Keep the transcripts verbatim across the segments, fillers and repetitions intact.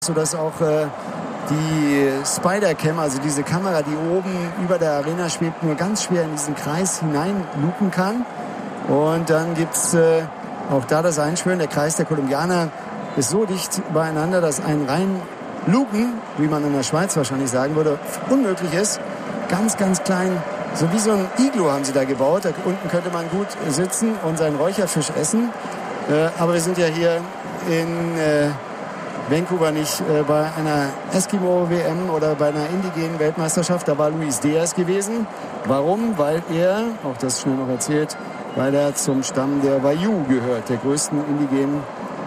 sodass auch äh, die Spider-Cam, also diese Kamera, die oben über der Arena schwebt, nur ganz schwer in diesen Kreis hineinlupen kann. Und dann gibt es äh, auch da das Einschwören. Der Kreis der Kolumbianer ist so dicht beieinander, dass ein rein Lupen, wie man in der Schweiz wahrscheinlich sagen würde, unmöglich ist. Ganz, ganz klein, so wie so ein Iglu haben sie da gebaut. Da unten könnte man gut sitzen und seinen Räucherfisch essen. Äh, aber wir sind ja hier in äh, Vancouver nicht äh, bei einer Eskimo-W M oder bei einer indigenen Weltmeisterschaft. Da war Luis Diaz gewesen. Warum? Weil er, auch das schnell noch erzählt, weil er zum Stamm der Wayuu gehört, der größten indigenen,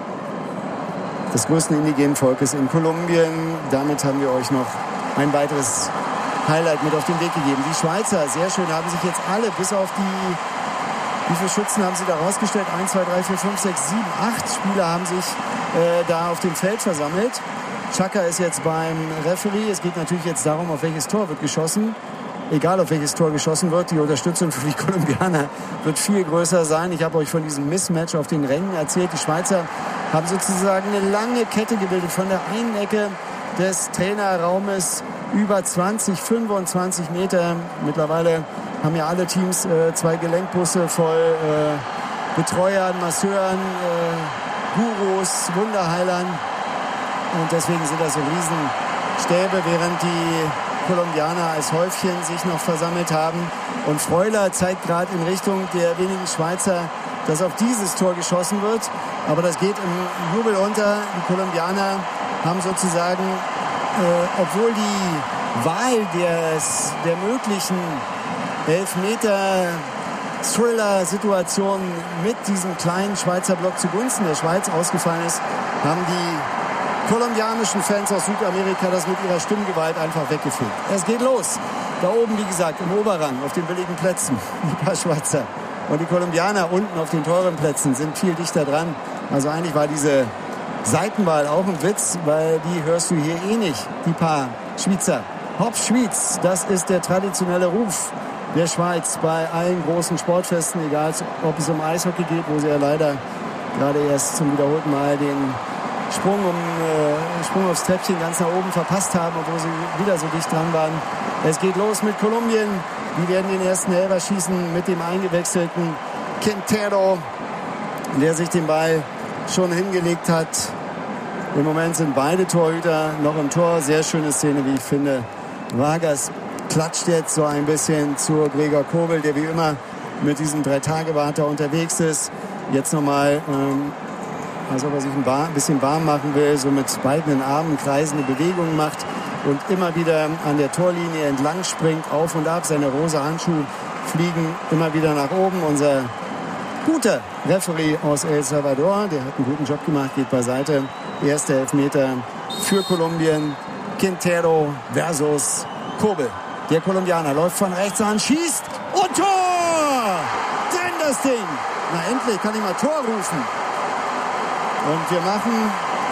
des größten indigenen Volkes in Kolumbien. Damit haben wir euch noch ein weiteres Highlight mit auf den Weg gegeben. Die Schweizer, sehr schön, haben sich jetzt alle, bis auf die, wie viele Schützen haben sie da rausgestellt? eins, zwei, drei, vier, fünf, sechs, sieben, acht Spieler haben sich äh, da auf dem Feld versammelt. Chaka ist jetzt beim Referee. Es geht natürlich jetzt darum, auf welches Tor wird geschossen. Egal, auf welches Tor geschossen wird, die Unterstützung für die Kolumbianer wird viel größer sein. Ich habe euch von diesem Mismatch auf den Rängen erzählt. Die Schweizer haben sozusagen eine lange Kette gebildet von der einen Ecke des Trainerraumes über zwanzig, fünfundzwanzig Meter. Mittlerweile haben ja alle Teams äh, zwei Gelenkbusse voll äh, Betreuern, Masseuren, äh, Gurus, Wunderheilern. Und deswegen sind das so Riesenstäbe, während die Kolumbianer als Häufchen sich noch versammelt haben. Und Freuler zeigt gerade in Richtung der wenigen Schweizer, dass auf dieses Tor geschossen wird. Aber das geht im Jubel unter. Die Kolumbianer haben sozusagen, äh, obwohl die Wahl des, der möglichen Elfmeter Thriller-Situation mit diesem kleinen Schweizer Block zugunsten der Schweiz ausgefallen ist, haben die kolumbianischen Fans aus Südamerika das mit ihrer Stimmgewalt einfach weggefegt. Es geht los. Da oben, wie gesagt, im Oberrang, auf den billigen Plätzen, die paar Schweizer. Und die Kolumbianer unten auf den teuren Plätzen sind viel dichter dran. Also eigentlich war diese Seitenwahl auch ein Witz, weil die hörst du hier eh nicht, die paar Schweizer. Hopp Schwyz, das ist der traditionelle Ruf der Schweiz bei allen großen Sportfesten, egal ob es um Eishockey geht, wo sie ja leider gerade erst zum wiederholten Mal den Sprung, um, äh, Sprung aufs Treppchen ganz nach oben verpasst haben, obwohl sie wieder so dicht dran waren. Es geht los mit Kolumbien. Die werden den ersten Elfer schießen mit dem eingewechselten Quintero, der sich den Ball schon hingelegt hat. Im Moment sind beide Torhüter noch im Tor. Sehr schöne Szene, wie ich finde. Vargas klatscht jetzt so ein bisschen zu Gregor Kobel, der wie immer mit diesem Drei-Tage-Warter unterwegs ist. Jetzt nochmal, ähm, als ob er sich ein, bar, ein bisschen warm machen will, so mit beiden Armen kreisende Bewegungen macht und immer wieder an der Torlinie entlang springt, auf und ab. Seine rosa Handschuhe fliegen immer wieder nach oben. Unser guter Referee aus El Salvador, der hat einen guten Job gemacht, geht beiseite. Erster Elfmeter für Kolumbien. Quintero versus Kobel. Der Kolumbianer läuft von rechts an, schießt und Tor! Drin das Ding! Na endlich kann ich mal Tor rufen. Und wir machen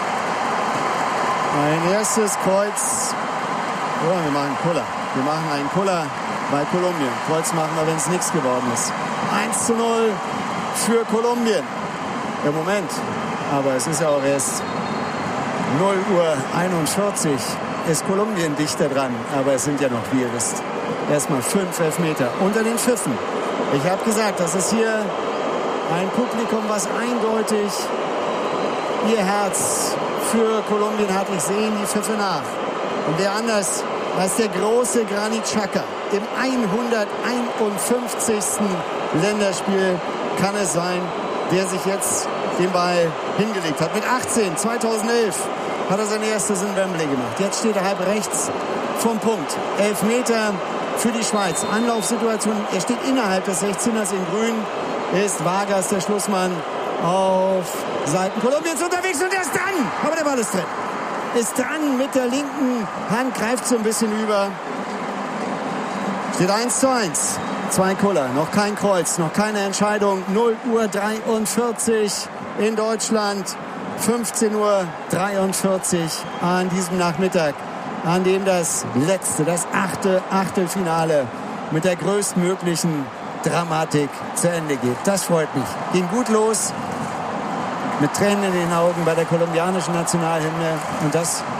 ein erstes Kreuz. Oh, wir machen Kuller. Wir machen einen Kuller bei Kolumbien. Kreuz machen wir, wenn es nichts geworden ist. eins zu null für Kolumbien. Im Moment. Aber es ist ja auch erst null Uhr einundvierzig. Ist Kolumbien dichter dran. Aber es sind ja noch, wie ihr wisst, erstmal fünf Elfmeter unter den Pfiffen. Ich habe gesagt, das ist hier ein Publikum, was eindeutig ihr Herz für Kolumbien hat. Ich sehe die Pfiffe nach. Und wer anders als der große Granit Xhaka im hunderteinundfünfzigsten Länderspiel kann es sein, der sich jetzt den Ball hingelegt hat. Mit achtzehn, zweitausendelf hat er sein erstes in Wembley gemacht. Jetzt steht er halb rechts vom Punkt. Elfmeter für die Schweiz. Anlaufsituation, er steht innerhalb des sechzehners in grün. Ist Vargas, der Schlussmann, auf Seiten Kolumbiens unterwegs und er ist dran. Aber der Ball ist drin. Ist dran mit der linken Hand, greift so ein bisschen über. Steht eins zu eins. Zwei Kuller, noch kein Kreuz, noch keine Entscheidung. null Uhr dreiundvierzig in Deutschland. fünfzehn Uhr dreiundvierzig an diesem Nachmittag, an dem das letzte, das achte Achtelfinale mit der größtmöglichen Dramatik zu Ende geht. Das freut mich. Ging gut los, mit Tränen in den Augen bei der kolumbianischen Nationalhymne. Und das